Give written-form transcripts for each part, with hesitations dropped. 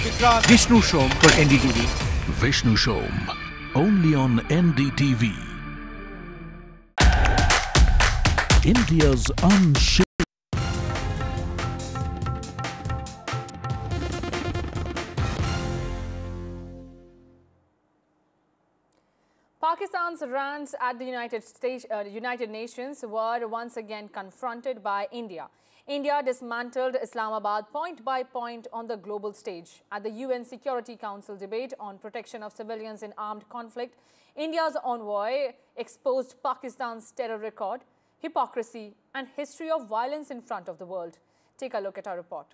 Vishnu Shom for NDTV. Vishnu Shom, only on NDTV. India's unshaken. Pakistan's rants at the United Nations were once again confronted by India. India dismantled Islamabad point by point on the global stage. At the UN Security Council debate on protection of civilians in armed conflict, India's envoy exposed Pakistan's terror record, hypocrisy and history of violence in front of the world. Take a look at our report.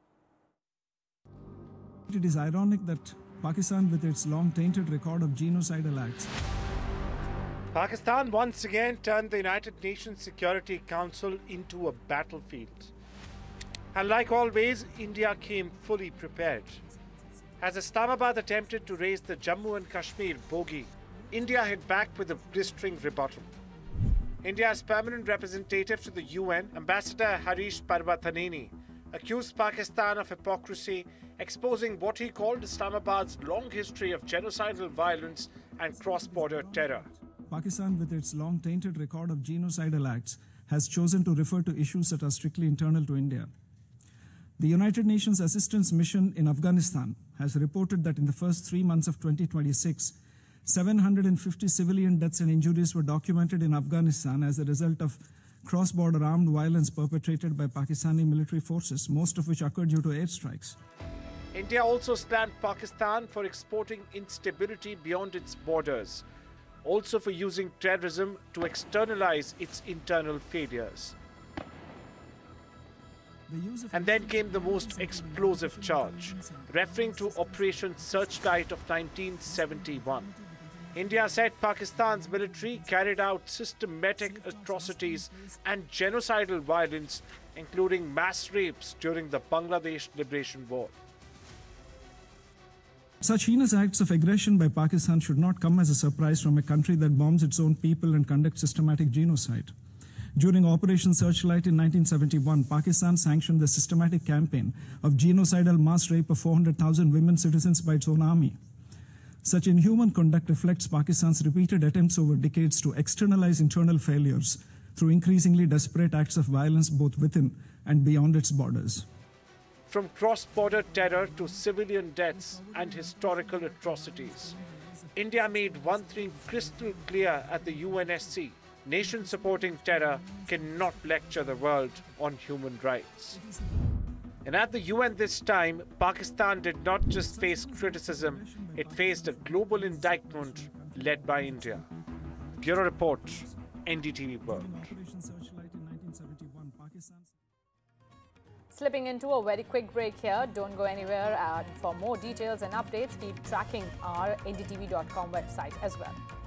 It is ironic that Pakistan, with its long tainted record of genocidal acts, Pakistan once again turned the United Nations Security Council into a battlefield. And like always, India came fully prepared. As Islamabad attempted to raise the Jammu and Kashmir bogey, India hit back with a blistering rebuttal. India's permanent representative to the UN, Ambassador Harish Parvathaneni, accused Pakistan of hypocrisy, exposing what he called Islamabad's long history of genocidal violence and cross-border terror. Pakistan, with its long tainted record of genocidal acts, has chosen to refer to issues that are strictly internal to India. The United Nations Assistance Mission in Afghanistan has reported that in the first 3 months of 2026, 750 civilian deaths and injuries were documented in Afghanistan as a result of cross-border armed violence perpetrated by Pakistani military forces, most of which occurred due to airstrikes. India also slammed Pakistan for exporting instability beyond its borders, also for using terrorism to externalize its internal failures. And then came the most explosive charge, referring to Operation Searchlight of 1971. India said Pakistan's military carried out systematic atrocities and genocidal violence, including mass rapes during the Bangladesh Liberation War. Such heinous acts of aggression by Pakistan should not come as a surprise from a country that bombs its own people and conducts systematic genocide. During Operation Searchlight in 1971, Pakistan sanctioned the systematic campaign of genocidal mass rape of 400,000 women citizens by its own army. Such inhuman conduct reflects Pakistan's repeated attempts over decades to externalize internal failures through increasingly desperate acts of violence both within and beyond its borders. From cross-border terror to civilian deaths and historical atrocities, India made one thing crystal clear at the UNSC. Nations supporting terror cannot lecture the world on human rights. And at the UN this time, Pakistan did not just face criticism, it faced a global indictment led by India. Bureau Report, NDTV World. Slipping into a very quick break here. Don't go anywhere. For more details and updates, keep tracking our ndtv.com website as well.